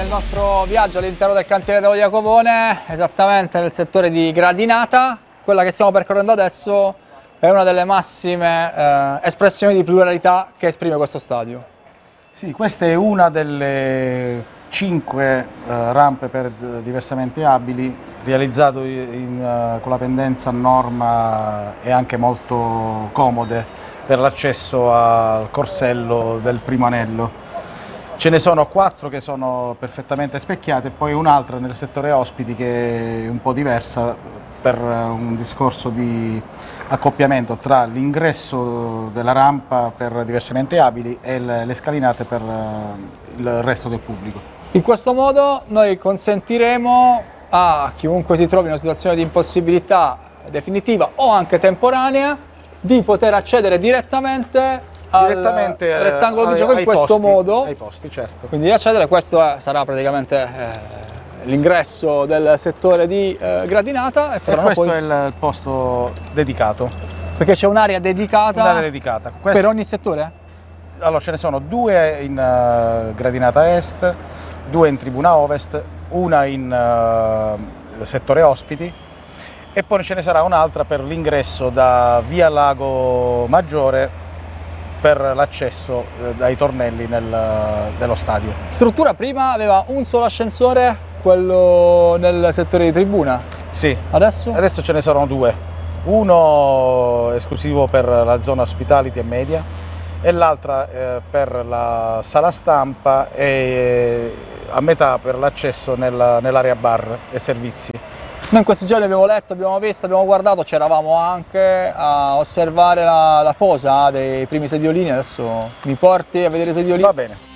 nel nostro viaggio all'interno del cantiere dello Jacopone, esattamente nel settore di gradinata. Quella che stiamo percorrendo adesso è una delle massime espressioni di pluralità che esprime questo stadio. Sì, questa è una delle 5 rampe per diversamente abili, realizzato con la pendenza a norma e anche molto comode per l'accesso al corsello del primo anello. Ce ne sono 4 che sono perfettamente specchiate e poi un'altra nel settore ospiti che è un po' diversa per un discorso di accoppiamento tra l'ingresso della rampa per diversamente abili e le scalinate per il resto del pubblico. In questo modo noi consentiremo a chiunque si trovi in una situazione di impossibilità definitiva o anche temporanea di poter accedere direttamente al rettangolo di gioco in questo modo. Ai posti, certo. Quindi accedere, questo sarà praticamente l'ingresso del settore di gradinata. E questo è il posto dedicato. Perché c'è un'area dedicata, per ogni settore? Allora ce ne sono 2 in gradinata est, 2 in tribuna ovest, una in settore ospiti e poi ce ne sarà un'altra per l'ingresso da via Lago Maggiore per l'accesso dai tornelli dello stadio. Struttura prima aveva un solo ascensore, quello nel settore di tribuna? Sì. Adesso? Adesso ce ne sono 2, uno esclusivo per la zona hospitality e media e l'altra per la sala stampa e a metà per l'accesso nell'area bar e servizi. Noi in questi giorni abbiamo letto, abbiamo visto, abbiamo guardato, c'eravamo anche a osservare la posa dei primi sediolini. Adesso mi porti a vedere i sediolini? Va bene.